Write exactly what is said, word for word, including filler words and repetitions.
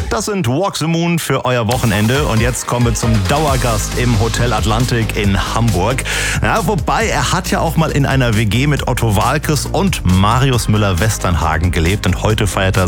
Das sind Walk the Moon für euer Wochenende. Und jetzt kommen wir zum Dauergast im Hotel Atlantik in Hamburg. Ja, wobei, er hat ja auch mal in einer W G mit Otto Waalkes und Marius Müller-Westernhagen gelebt. Und heute feiert er